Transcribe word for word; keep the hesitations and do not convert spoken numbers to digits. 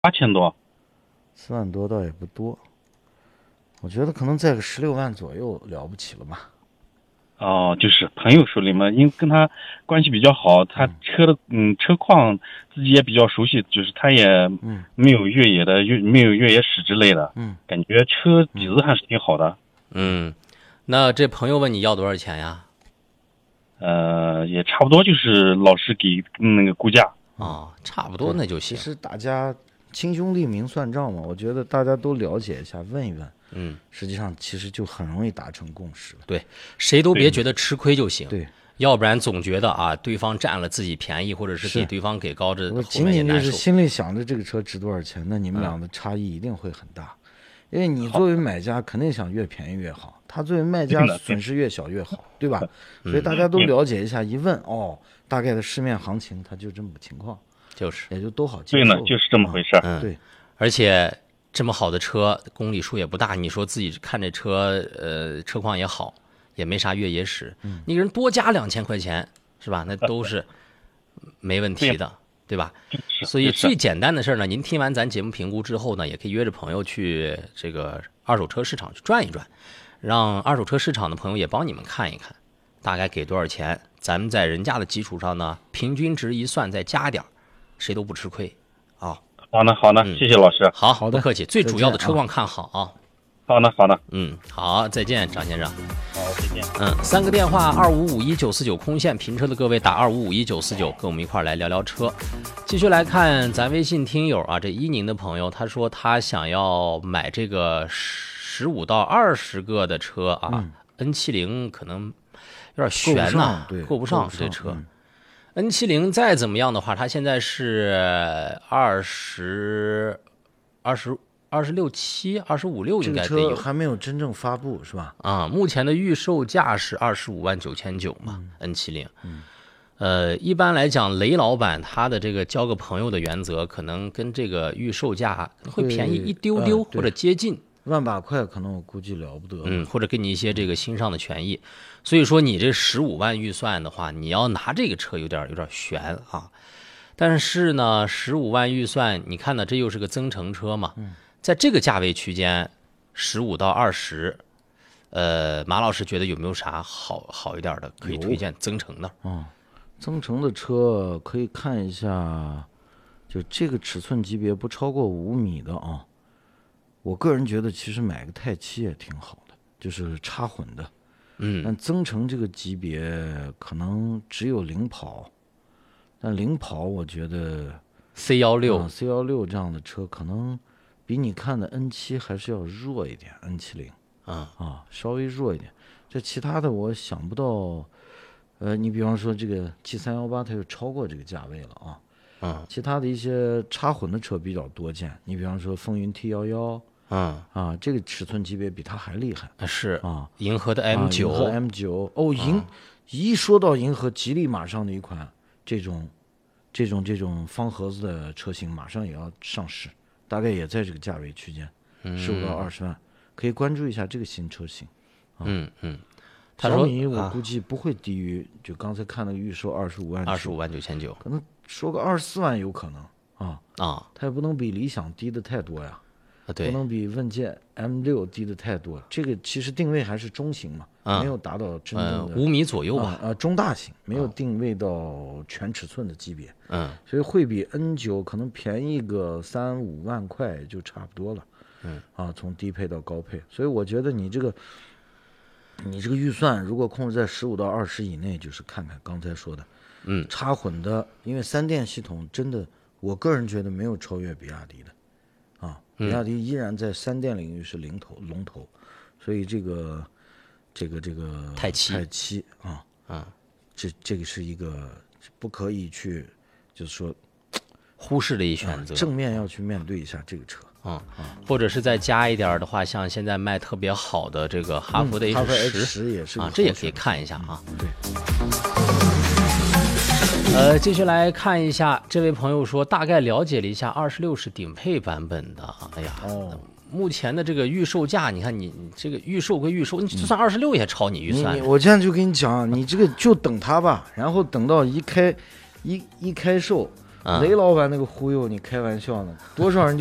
八千多， 四万多倒也不多，我觉得可能在个十六万左右了不起了吧。 哦，就是朋友手里嘛，因为跟他关系比较好，他车的嗯车况自己也比较熟悉，就是他也嗯没有越野的越没有越野史之类的， 嗯， 感觉车底子还是挺好的。 嗯，那这朋友问你要多少钱呀？ 呃，也差不多，就是老师给那个估价啊、哦，差不多那就行。 其实大家亲兄弟明算账嘛，我觉得大家都了解一下，问一问。 嗯， 实际上其实就很容易达成共识了。 对，谁都别觉得吃亏就行。 对， 要不然总觉得啊，对方占了自己便宜，或者是给对方给高，这我仅仅就是心里想着这个车值多少钱，那你们俩的差异一定会很大。嗯、因为你作为买家肯定想越便宜越好，他作为卖家损失越小越好，对吧？所以大家都了解一下，一问哦，大概的市面行情，它就这么个情况， 就是也就都好接受。 对呢，就是这么回事。 嗯， 对， 而且。这么好的车，公里数也不大，你说自己看这车，呃，车况也好，也没啥越野史， 嗯、 你给人多加两千块钱，是吧？那都是没问题的，对吧？所以最简单的事呢，您听完咱节目评估之后呢，也可以约着朋友去这个二手车市场去转一转，让二手车市场的朋友也帮你们看一看，大概给多少钱，咱们在人家的基础上呢，平均值一算，再加点，谁都不吃亏啊。 好呢，好呢， 嗯、 谢谢老师。 好， 好的， 不客气。最主要的车况看好啊。 好的，好的。 嗯，好，再见，张先生。 好，再见。 嗯，三个电话二五五一九四九空线，评车的各位打二五五一九四九，跟我们一块儿来聊聊车。继续来看咱微信听友啊，这伊宁的朋友，他说他想要买这个十五到二十个的车啊、嗯、，N 七零可能有点悬呐、啊，够不上这车。嗯N 七零再怎么样的话，它现在是二十、二十、二十六七、二十五六，应该得有。 这个车还没有真正发布是吧？ 啊，目前的预售价是二十五万九千九嘛、嗯、，N 七零。 嗯， 呃，一般来讲，雷老板他的这个交个朋友的原则，可能跟这个预售价会便宜一丢丢、呃、或者接近。 万把块可能我估计了不得， 嗯，或者给你一些这个新上的权益，所以说你这十五万预算的话，你要拿这个车有点有点悬啊。但是呢，十五万预算，你看呢，这又是个增程车嘛， 嗯、 在这个价位区间，十五到二十，呃，马老师觉得有没有啥好好一点的可以推荐增程的？ 嗯，增程的车可以看一下，就这个尺寸级别不超过五米的啊。我个人觉得，其实买个泰七也挺好的，就是插混的。 嗯， 但增程这个级别可能只有领跑，但领跑我觉得 C 幺六、 C 幺六这样的车可能比你看的 N 七还是要弱一点 ，N 七零啊啊稍微弱一点。这其他的我想不到，呃，你比方说这个 G 三一八，它就超过这个价位了啊。 嗯， 其他的一些插混的车比较多见，你比方说风云 T 一一。 嗯啊，这个尺寸级别比它还厉害， 是啊， 银河的 M 九、 啊、银河 M 九哦，银、啊、一说到银河，吉利马上的一款这种这种这种方盒子的车型马上也要上市，大概也在这个价位区间，十五到二十万，可以关注一下这个新车型。啊、 嗯嗯，他说小米我估计不会低于、啊、就刚才看那个预售二十五万， 二十五万九千九， 可能说个二十四万有可能啊啊， 它也不能比理想低的太多呀。 啊、对， 不能比问界 M 六低的太多，这个其实定位还是中型嘛， 嗯、 没有达到真正的五、呃、米左右吧， 啊、呃，中大型，没有定位到全尺寸的级别， 嗯， 所以会比 N 九可能便宜个三五万块就差不多了， 嗯， 啊，从低配到高配，所以我觉得你这个，你这个预算如果控制在十五到二十以内，就是看看刚才说的， 嗯， 插混的，因为三电系统真的，我个人觉得没有超越比亚迪的。啊，比亚迪依然在三电领域是领头龙头，所以这个这个这个泰七泰七啊啊， 这这个是一个不可以去就是说忽视的一选择、 啊，正面要去面对一下这个车啊，啊或者是再加一点的话，像现在卖特别好的这个哈弗的 H 十、嗯、也是啊，这也可以看一下啊， 嗯、对。 呃，继续来看一下，这位朋友说，大概了解了一下，二十六是顶配版本的。哎呀， 哦， 目前的这个预售价，你看你你这个预售归预售，你就算二十六也超你预算、 嗯。我现在就跟你讲，你这个就等它吧，然后等到一开一一开售， 雷老板那个忽悠，你开玩笑呢？多少人